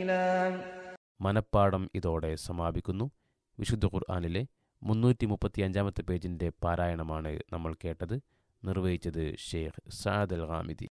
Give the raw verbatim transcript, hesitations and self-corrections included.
سبيلا. മനപ്പാഠം ഇതോടെ സമാപിക്കുന്നു. വിശുദ്ധ ഖുർആനിലെ മുന്നൂറ്റി മുപ്പത്തി അഞ്ചാമത്തെ പേജിൻ്റെ പാരായണമാണ് നമ്മൾ കേട്ടത്. നിർവഹിച്ചത് ഷെയ്ഖ് സഅദ് അൽ ഹാമിദി.